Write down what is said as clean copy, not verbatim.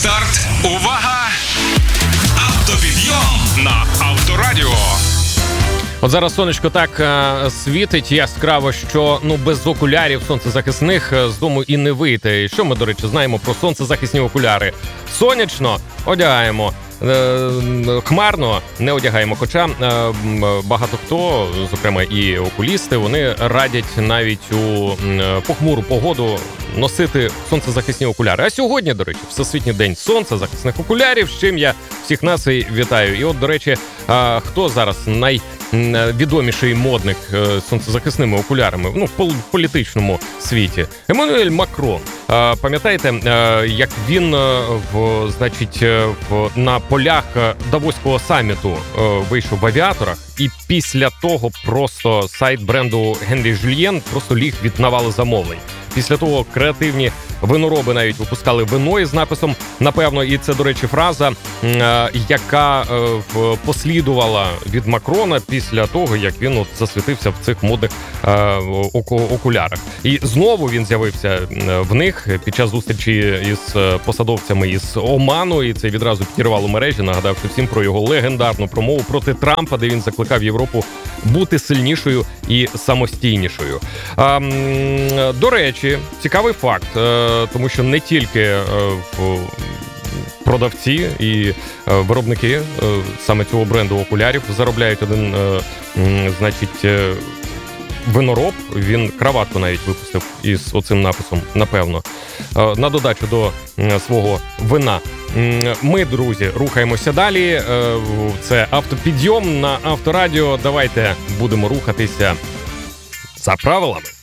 Старт. Увага! Автопідйом на Авторадіо. От зараз сонечко так світить яскраво, що без окулярів сонцезахисних з дому і не вийти. Що ми, до речі, знаємо про сонцезахисні окуляри? Сонячно одягаємо, хмарно не одягаємо. Хоча багато хто, зокрема і окулісти, вони радять навіть у похмуру погоду носити сонцезахисні окуляри. А сьогодні, до речі, Всесвітній день сонцезахисних окулярів, з чим я всіх нас і вітаю. І от, до речі, хто зараз найвідоміший модник сонцезахисними окулярами в політичному світі? Еммануель Макрон. Пам'ятаєте, як він на полях Давоського саміту вийшов в авіаторах, і після того просто сайт бренду Henry Julien просто ліг від навали замовлень. Після того креативні винороби навіть випускали вино із написом «Напевно». І це, до речі, фраза, яка послідувала від Макрона після того, як він засвітився в цих модних окулярах. І знову він з'явився в них під час зустрічі із посадовцями із Оману, і це відразу підірвало мережі, нагадавши всім про його легендарну промову проти Трампа, де він закликав Європу бути сильнішою і самостійнішою. До речі, цікавий факт, тому що не тільки продавці і виробники саме цього бренду окулярів заробляють один, винороб, він краватку навіть випустив із оцим написом «Напевно», на додачу до свого вина. Ми, друзі, рухаємося далі. Це автопідйом на Авторадіо. Давайте будемо рухатися за правилами.